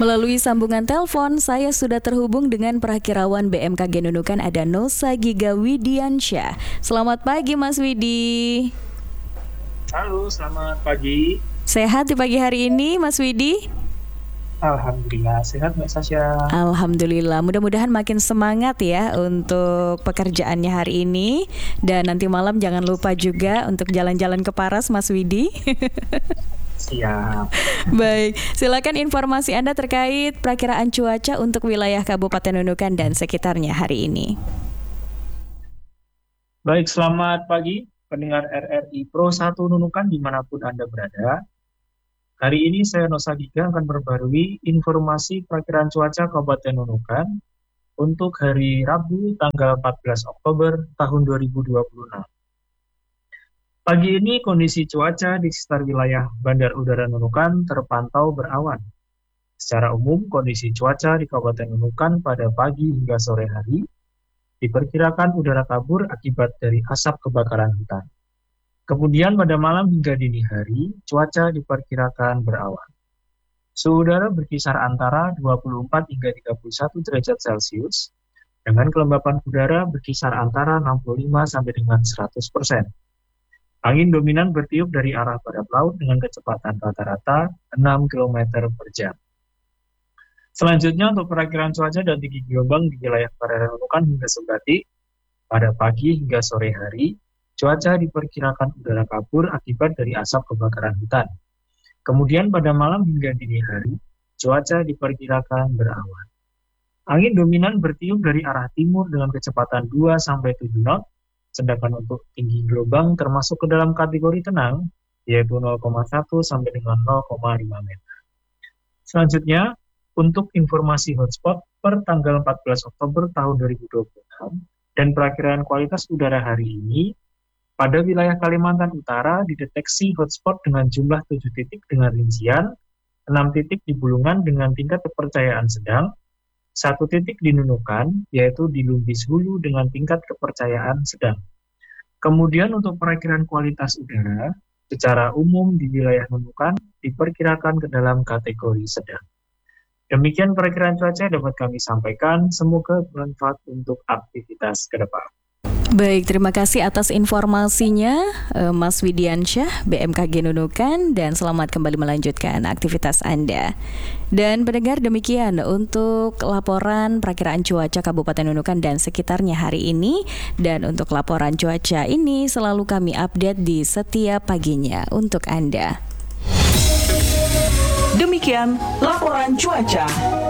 Melalui sambungan telepon, saya sudah terhubung dengan Prakirawan BMKG Nunukan ada Nosa Giga Widiansyah. Selamat pagi Mas Widi. Halo, selamat pagi. Sehat di pagi hari ini Mas Widi? Alhamdulillah, sehat Mbak Sasha. Alhamdulillah, mudah-mudahan makin semangat ya untuk pekerjaannya hari ini. Dan nanti malam jangan lupa juga untuk jalan-jalan ke Paras Mas Widi. Siap. Baik, silakan informasi Anda terkait perakiraan cuaca untuk wilayah Kabupaten Nunukan dan sekitarnya hari ini. Baik, selamat pagi pendengar RRI Pro 1 Nunukan dimanapun Anda berada. Hari ini saya Nosa Giga akan memperbarui informasi perakiraan cuaca Kabupaten Nunukan untuk hari Rabu tanggal 14 Oktober tahun 2026. Pagi ini kondisi cuaca di sekitar wilayah Bandar Udara Nunukan terpantau berawan. Secara umum kondisi cuaca di Kabupaten Nunukan pada pagi hingga sore hari diperkirakan udara kabur akibat dari asap kebakaran hutan. Kemudian pada malam hingga dini hari, cuaca diperkirakan berawan. Suhu udara berkisar antara 24 hingga 31 derajat Celcius, dengan kelembapan udara berkisar antara 65 sampai dengan 100%. Angin dominan bertiup dari arah barat laut dengan kecepatan rata-rata 6 km per jam. Selanjutnya untuk perakiraan cuaca dan tinggi gelombang di wilayah perairan Nunukan hingga Seberati, pada pagi hingga sore hari, cuaca diperkirakan udara kabur akibat dari asap kebakaran hutan. Kemudian pada malam hingga dini hari, cuaca diperkirakan berawan. Angin dominan bertiup dari arah timur dengan kecepatan 2-7 knot, sedangkan untuk tinggi gelombang termasuk ke dalam kategori tenang, yaitu 0,1 sampai dengan 0,5 meter. Selanjutnya, untuk informasi hotspot per tanggal 14 Oktober tahun 2026 dan perakiraan kualitas udara hari ini, pada wilayah Kalimantan Utara dideteksi hotspot dengan jumlah 7 titik dengan rincian, 6 titik di Bulungan dengan tingkat kepercayaan sedang, 1 titik di Nunukan, yaitu di Lumbis Hulu dengan tingkat kepercayaan sedang. Kemudian untuk perakiraan kualitas udara, secara umum di wilayah Nunukan diperkirakan ke dalam kategori sedang. Demikian perakiraan cuaca dapat kami sampaikan, semoga bermanfaat untuk aktivitas ke depan. Baik, terima kasih atas informasinya Mas Widiansyah, BMKG Nunukan, dan selamat kembali melanjutkan aktivitas Anda. Dan pendengar, demikian untuk laporan perakiraan cuaca Kabupaten Nunukan dan sekitarnya hari ini. Dan untuk laporan cuaca ini selalu kami update di setiap paginya untuk Anda. Demikian laporan cuaca.